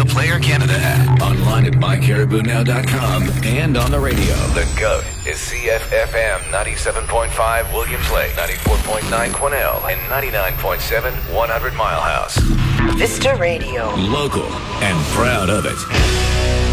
the Player Canada app, online at mycaribounow.com, and on the radio. The GOAT is CFFM 97.5 Williams Lake, 94.9 Quesnel, and 99.7 100 Mile House. Vista Radio. Local and proud of it.